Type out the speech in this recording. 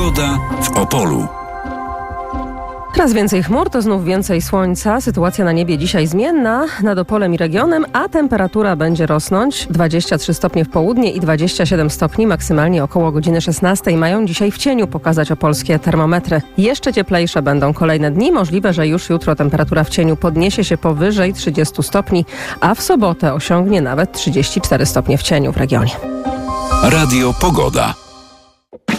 Pogoda w Opolu. Raz więcej chmur, to znów więcej słońca. Sytuacja na niebie dzisiaj zmienna nad Opolem i regionem, a temperatura będzie rosnąć. 23 stopnie w południe i 27 stopni maksymalnie około godziny 16 mają dzisiaj w cieniu pokazać opolskie termometry. Jeszcze cieplejsze będą kolejne dni. Możliwe, że już jutro temperatura w cieniu podniesie się powyżej 30 stopni, a w sobotę osiągnie nawet 34 stopnie w cieniu w regionie. Radio Pogoda.